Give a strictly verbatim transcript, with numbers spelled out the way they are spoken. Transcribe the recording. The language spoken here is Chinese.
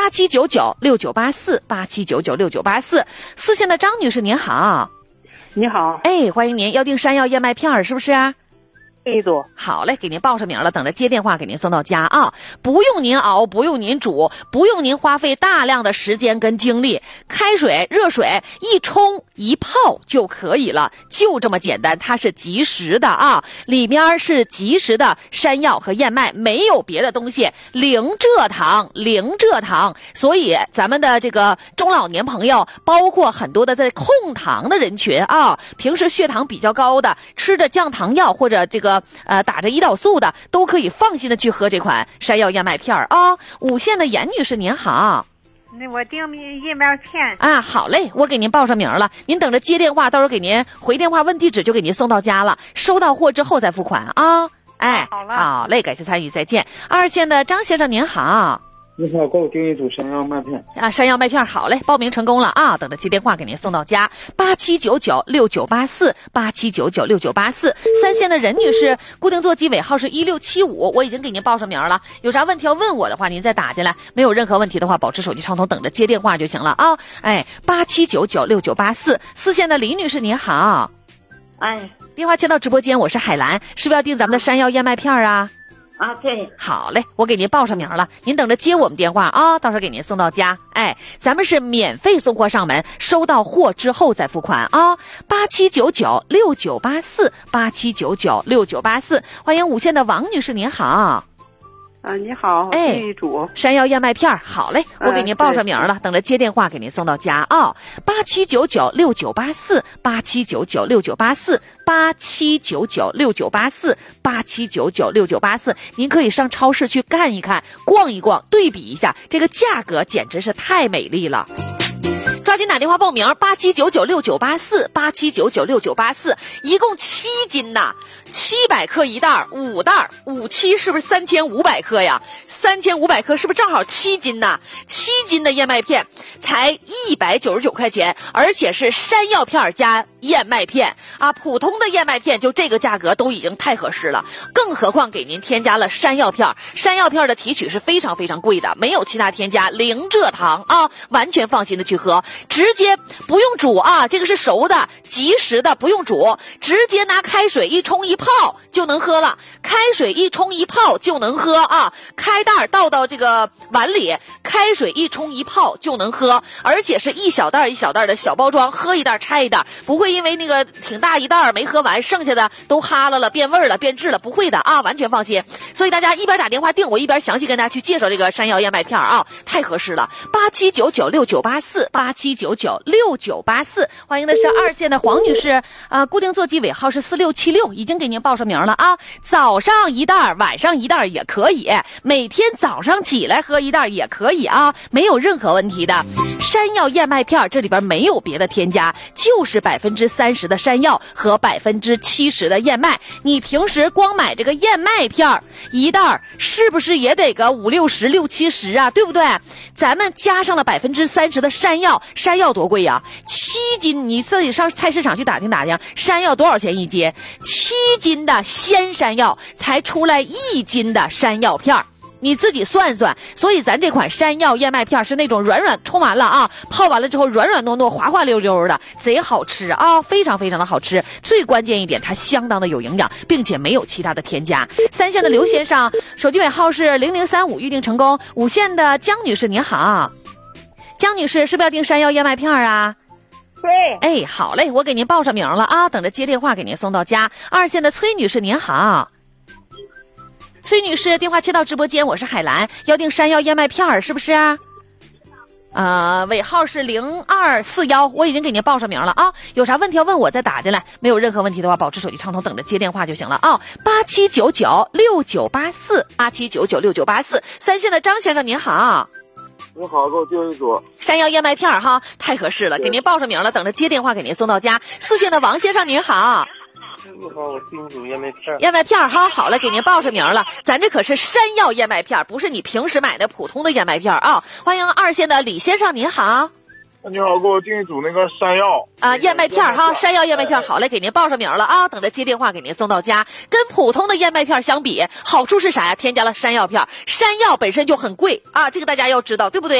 八七九九六九八四八七九九六九八四。四线的张女士您好。 你好。 哎，欢迎您，要订山药燕麦片是不是啊？ 一组。 好嘞，给您报上名了，等着接电话给您送到家啊！不用您熬，不用您煮，不用您花费大量的时间跟精力，开水、热水一冲一泡就可以了，就这么简单。它是即食的啊，里面是即食的山药和燕麦，没有别的东西，零蔗糖，零蔗糖。所以咱们的这个中老年朋友，包括很多的在控糖的人群啊，平时血糖比较高的，吃着降糖药或者这个。呃，打着胰岛素的都可以放心的去喝这款山药燕麦片啊。五线的严女士您好。 那我订燕麦片啊，好嘞，我给您报上名了，您等着接电话，到时候给您回电话问地址就给您送到家了，收到货之后再付款啊。哎， 好了， 好嘞，感谢参与，再见。二线的张先生您好。 你好，给我订一组山药麦片啊，山药麦片好嘞，报名成功了啊！等着接电话给您送到家，八七九九六九八四八七九九六九八四。三线的任女士，固定座机尾号是一六七五，我已经给您报上名了。有啥问题要问我的话，您再打进来。没有任何问题的话，保持手机畅通，等着接电话就行了啊！哎，八七九九六九八四。四线的李女士您好， 哎， 电话接到直播间，我是海兰，是不是要订咱们的山药燕麦片啊？ 啊，对， 好嘞，我给您报上名了，您等着接我们电话啊，到时候给您送到家。哎，咱们是免费送货上门，收到货之后再付款啊。八七九九六九八四八七九九六九八四，欢迎五线的王女士，您好。 啊，你好， 哎， 这一组山药燕麦片，好嘞，我给您报上名了，等着接电话给您送到家啊。八七九九六九八四八七九九六九八四八七九九六九八四八七九九六九八四，您可以上超市去看一看，逛一逛，对比一下，这个价格简直是太美丽了。抓紧打电话报名，八七九九六九八四八七九九六九八四，一共七斤呐，七百克一袋，五袋，五七是不是三千五百克呀？三千五百克是不是正好七斤呐？七斤的燕麦片才一百九十九块钱，而且是山药片加燕麦片啊！普通的燕麦片就这个价格都已经太合适了，更何况给您添加了山药片，山药片的提取是非常非常贵的，没有其他添加，零蔗糖啊，完全放心的去喝。直接不用煮啊，这个是熟的即食的，不用煮，直接拿开水一冲一泡就能喝了，开水一冲一泡就能喝啊，开袋倒到这个碗里，开水一冲一泡就能喝，而且是一小袋一小袋的小包装，喝一袋拆一袋，不会因为那个挺大一袋没喝完，剩下的都哈了了变味了变质了，不会的啊，完全放心。所以大家一边打电话订，我一边详细跟大家去介绍这个山药燕麦片啊，太合适了。八七九九六九八四八七九九六九八四，欢迎的是二线的黄女士啊、呃，固定座机尾号是四六七六，已经给您报上名了啊。早上一袋，晚上一袋也可以，每天早上起来喝一袋也可以啊，没有任何问题的。山药燕麦片这里边没有别的添加，就是百分之三十的山药和百分之七十的燕麦。你平时光买这个燕麦片一袋，是不是也得个五六十、六七十啊？对不对？咱们加上了百分之三十的山药，山药多贵呀、啊？七斤，你自己上菜市场去打听打听，山药多少钱一斤？七斤的鲜山药才出来一斤的山药片儿。你自己算算，所以咱这款山药燕麦片是那种软软，冲完了啊，泡完了之后软软糯糯、滑滑溜溜的，贼好吃啊，非常非常的好吃。最关键一点，它相当的有营养，并且没有其他的添加。三线的刘先生，手机尾号是零零三五，预定成功。五线的江女士您好，江女士是不是要订山药燕麦片啊？ 对， 哎，好嘞，我给您报上名了啊，等着接电话给您送到家。二线的崔女士您好。崔女士，电话接到直播间，我是海兰，要订山药燕麦片是不是？呃，尾号是零二四幺，我已经给您报上名了啊。有啥问题要问我再打进来，没有任何问题的话，保持手机畅通，等着接电话就行了啊。八七九九六九八四八七九九六九八四。三线的张先生您好。 你好，给我订一组山药燕麦片哈，太合适了，给您报上名了，等着接电话给您送到家。四线的王先生您好。 你好，我订一组燕麦片。 燕麦片哈，好了，给您报上名了。咱这可是山药燕麦片，不是你平时买的普通的燕麦片啊。欢迎二线的李先生，您好。 你好，给我订一组那个山药啊，燕麦片哈，山药燕麦片，好嘞，给您报上名了啊，等着接电话给您送到家。跟普通的燕麦片相比，好处是啥呀？添加了山药片，山药本身就很贵啊，这个大家要知道，对不对？